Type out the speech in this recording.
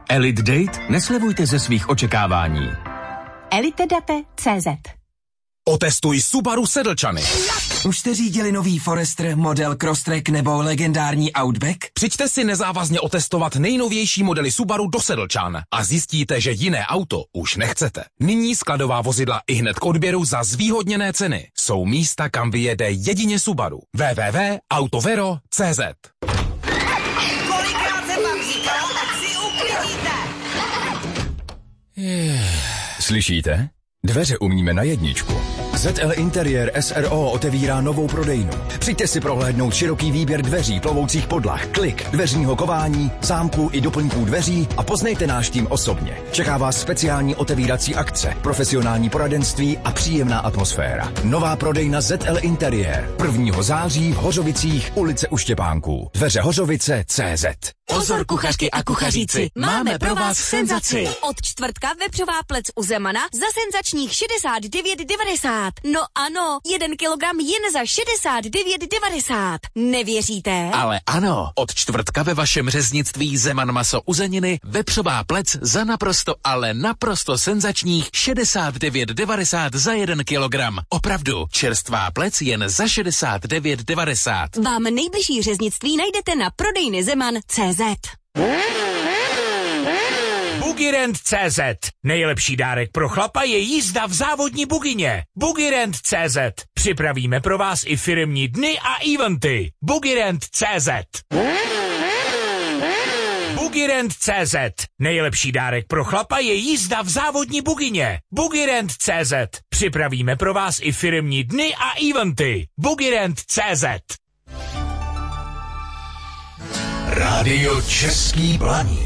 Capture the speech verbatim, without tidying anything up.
Elite Date neslevujte ze svých očekávání. elitedate tečka cé zet. Otestuj Subaru Sedlčany. Už jste řídili nový Forester, model Crosstrek nebo legendární Outback? Přijďte si nezávazně otestovat nejnovější modely Subaru do Sedlčan a zjistíte, že jiné auto už nechcete. Nyní skladová vozidla ihned k odběru za zvýhodněné ceny. Jsou místa, kam vyjede jedině Subaru. w w w tečka autovero tečka cé zet. Kolikrát jsem vám říkal, ať si uklidíte? Slyšíte? Dveře umíme na jedničku. zet el Interiér es er ó otevírá novou prodejnu. Přijďte si prohlédnout široký výběr dveří, plovoucích podlah, klik, dveřního kování, zámků i doplňků dveří a poznejte náš tým osobně. Čeká vás speciální otevírací akce, profesionální poradenství a příjemná atmosféra. Nová prodejna zet el Interiér. prvního září v Hořovicích, ulice U Štěpánků. Dveře Hořovice tečka cé zet. Pozor kuchařky a kuchaříci, máme pro vás senzaci. Od čtvrtka vepřová plec u Zemana za senzačních šedesát devět devadesát. No ano, jeden kilogram jen za šedesát devět devadesát. Nevěříte? Ale ano, od čtvrtka ve vašem řeznictví Zeman maso uzeniny vepřová plec za naprosto, ale naprosto senzačních šedesát devět devadesát za jeden kilogram. Opravdu, čerstvá plec jen za šedesát devět devadesát. Vám nejbližší řeznictví najdete na prodejny Zeman tečka cé zet. Bugirend tečka cé zet. Nejlepší dárek pro chlapa je jízda v závodní bugině. Bugirend tečka cé zet. Připravíme pro vás i firemní dny a eventy. Bugirend tečka cé zet. Bugirend tečka cé zet. Nejlepší dárek pro chlapa je jízda v závodní bugině. Bugirend tečka cé zet. Připravíme pro vás i firemní dny a eventy. Bugirend tečka cé zet. Rádio Český Blaník.